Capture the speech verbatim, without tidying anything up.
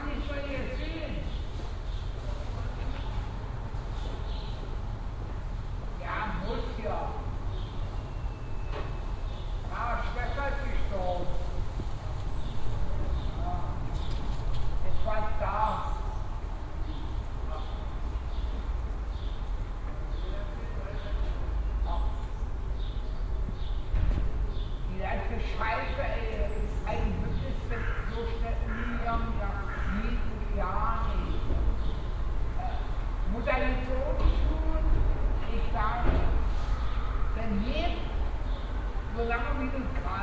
nicht so erzählen. Ja, muss ja. Ah, Schwester ist gestorben. Ja. Es war da. Die ganze Scheiße, ey, ist ein Bündnis mit so schnell Million, ja, nie, ja, nicht. Äh, Modernisierungsschulen, ich sage, wenn jetzt, solange wie du kannst,